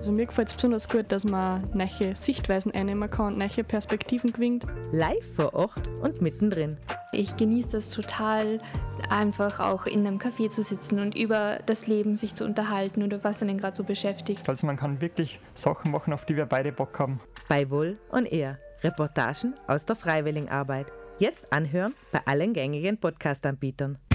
Also mir gefällt es besonders gut, dass man neue Sichtweisen einnehmen kann, neue Perspektiven gewinnt. Live vor Ort und mittendrin. Ich genieße das total, einfach auch in einem Café zu sitzen und über das Leben sich zu unterhalten oder was einen gerade so beschäftigt. Also man kann wirklich Sachen machen, auf die wir beide Bock haben. Bei Wohl on Air. Reportagen aus der Freiwilligenarbeit. Jetzt anhören bei allen gängigen Podcast-Anbietern.